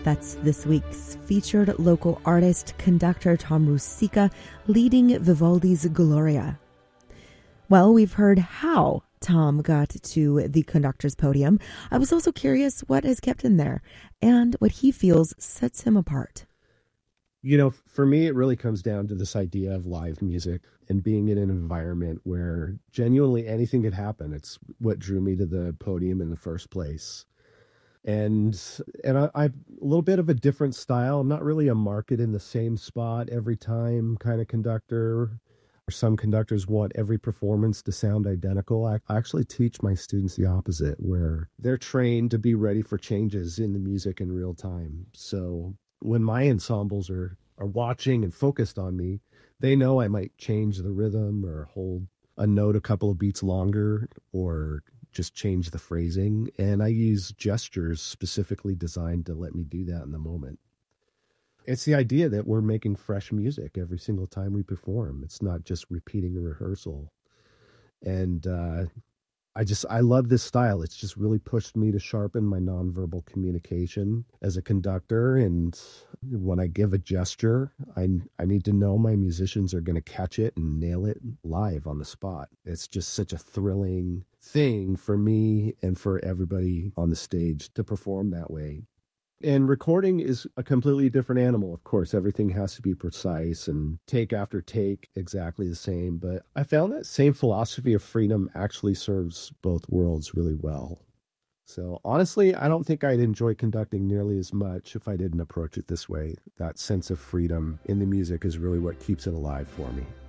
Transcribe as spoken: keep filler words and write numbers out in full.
That's this week's featured local artist, conductor Tom Ruscica, leading Vivaldi's Gloria. Well, we've heard how Tom got to the conductor's podium. I was also curious what has kept him there and what he feels sets him apart. You know, for me, it really comes down to this idea of live music and being in an environment where genuinely anything could happen. It's what drew me to the podium in the first place. And and I, I'm a little bit of a different style. I'm not really a market in the same spot every time kind of conductor. Some conductors want every performance to sound identical. I actually teach my students the opposite, where they're trained to be ready for changes in the music in real time. So when my ensembles are, are watching and focused on me, they know I might change the rhythm or hold a note a couple of beats longer or just change the phrasing. And I use gestures specifically designed to let me do that in the moment. It's the idea that we're making fresh music every single time we perform. It's not just repeating a rehearsal. And uh, I just, I love this style. It's just really pushed me to sharpen my nonverbal communication as a conductor. And when I give a gesture, I, I need to know my musicians are going to catch it and nail it live on the spot. It's just such a thrilling thing for me and for everybody on the stage to perform that way. And recording is a completely different animal. Of course, everything has to be precise and take after take exactly the same. But I found that same philosophy of freedom actually serves both worlds really well. So honestly, I don't think I'd enjoy conducting nearly as much if I didn't approach it this way. That sense of freedom in the music is really what keeps it alive for me.